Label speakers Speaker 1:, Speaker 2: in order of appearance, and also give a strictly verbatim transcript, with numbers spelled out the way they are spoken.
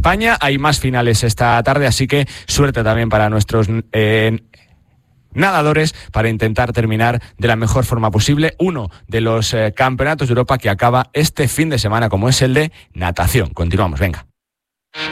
Speaker 1: España. Hay más finales esta tarde, así que suerte también para nuestros eh, nadadores para intentar terminar de la mejor forma posible uno de los eh, campeonatos de Europa que acaba este fin de semana, como es el de natación. Continuamos, venga.